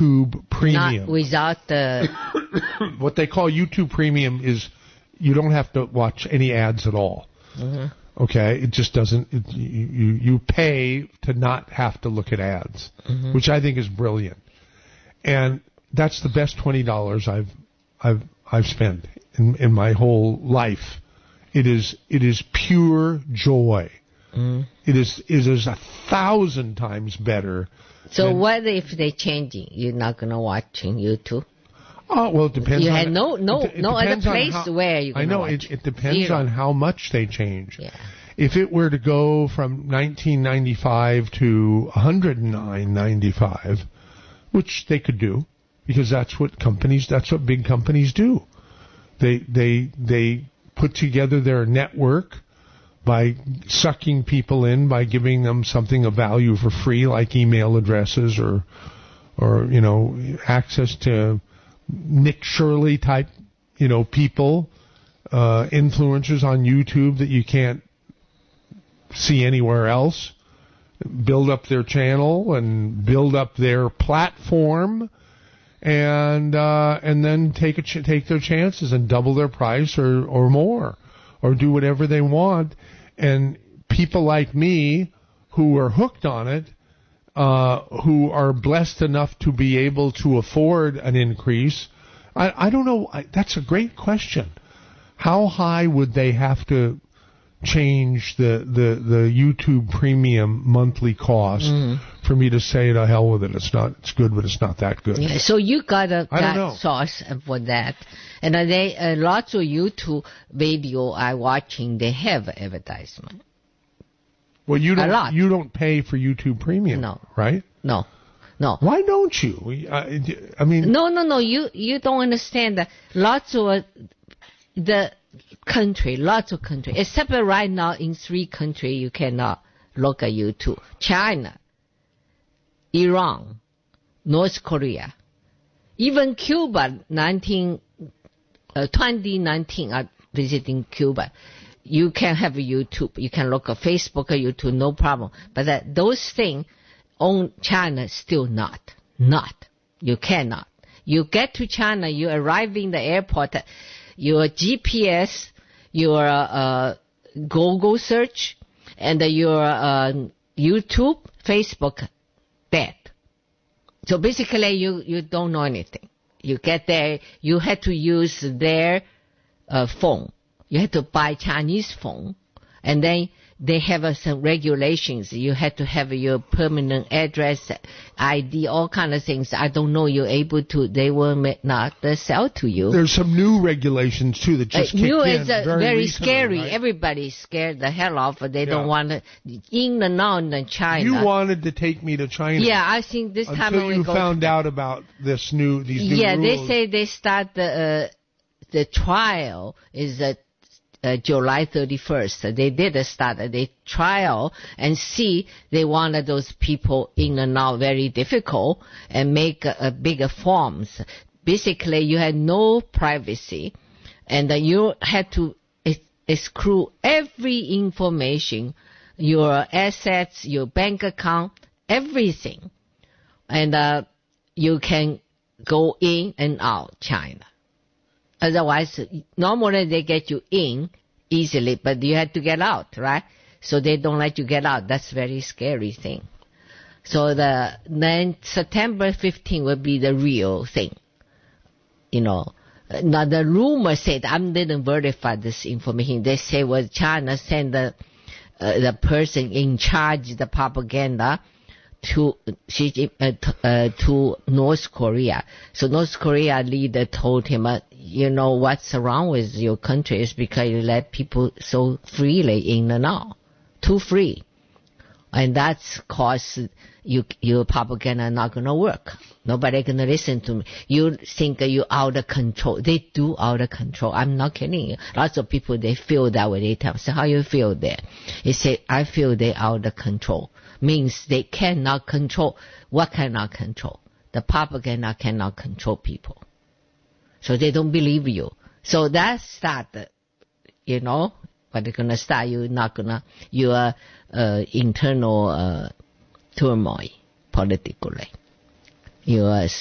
YouTube Premium. Not without the... What they call YouTube Premium is you don't have to watch any ads at all. Mm-hmm. Okay? It just doesn't... You pay to not have to look at ads, which I think is brilliant. And that's the best $20 I've spent in my whole life. It is pure joy. It is 1,000 times better. So what if they're changing? You're not gonna watching YouTube? Oh well, it depends. You on, had no other place where you. I know watch it depends Zero. on how much they change. Yeah. If it were to go from $19.95 to $109.95, which they could do, because that's what big companies do. They put together their network by sucking people in, by giving them something of value for free, like email addresses or access to Nick Shirley type, people, influencers on YouTube that you can't see anywhere else. Build up their channel and build up their platform, and then take their chances and double their price or more, or do whatever they want. And people like me who are hooked on it, who are blessed enough to be able to afford an increase, I don't know. That's a great question. How high would they have to change the YouTube Premium monthly cost for me to say to hell with it? It's good, but it's not that good. Yeah, so you got that source for that, and they lots of YouTube video I watching. They have advertisement. Well, you don't pay for YouTube Premium, no, right? No. Why don't you? I mean, no. You don't understand that lots of lots of country, except right now in 3 countries you cannot look at YouTube: China, Iran, North Korea, even Cuba. 2019, I'm visiting Cuba. You can have YouTube. You can look at Facebook or YouTube, no problem. But those things on China still not. You cannot. You get to China, you arrive in the airport, your GPS, your Google search, and your YouTube, Facebook, dead. So basically, you don't know anything. You get there, you had to use their phone. You had to buy Chinese phone, and then they have some regulations. You had to have your permanent address, ID, all kind of things. I don't know you're able to. They will not sell to you. There's some new regulations too that just kicked in. New is very recently, scary. right? Everybody's scared the hell off. They don't want to in and out in China. You wanted to take me to China. Yeah, I think this time until you found out about these new rules. Yeah, they say they start the trial is July 31st. They did start the trial and see they wanted those people in and out very difficult and make bigger forms. Basically, you had no privacy, and you had to exclude every information, your assets, your bank account, everything. And you can go in and out China. Otherwise, normally they get you in easily, but you have to get out, right? So they don't let you get out. That's a very scary thing. So then September 15 will be the real thing. Now the rumor said, I didn't verify this information. They say China sent the person in charge of the propaganda to North Korea. So North Korea leader told him, what's wrong with your country is because you let people so freely in and out, too free. And that's cause your propaganda not going to work. Nobody going to listen to me. You think you're out of control. They do out of control. I'm not kidding you. Lots of people, they feel that way. They tell me, so how you feel there? They say, I feel they out of control. Means they cannot control. What cannot control? The propaganda cannot control people. So they don't believe you. So that started, but they're going to start your internal turmoil politically. Your